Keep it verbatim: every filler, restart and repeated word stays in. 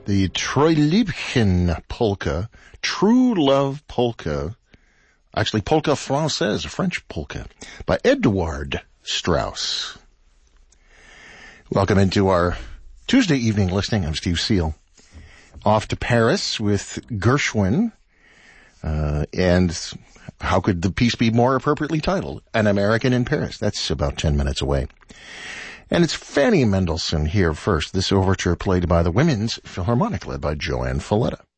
the Treu Liebchen polka, True Love polka, actually polka française, a French polka, by Edouard Strauss. Welcome into our Tuesday evening listening. I'm Steve Seal. Off to Paris with Gershwin, uh, and how could the piece be more appropriately titled? An American in Paris. That's about ten minutes away. And it's Fanny Mendelssohn here first. This overture played by the Women's Philharmonic, led by Joanne Falletta.